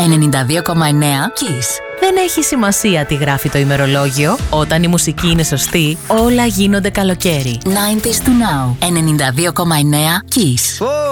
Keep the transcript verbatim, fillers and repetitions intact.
ενενήντα δύο κόμμα εννέα Kiss. Δεν έχει σημασία τι γράφει το ημερολόγιο. Όταν η μουσική είναι σωστή, όλα γίνονται καλοκαίρι. ενενήντα to now. ενενήντα δύο κόμμα εννέα Kiss.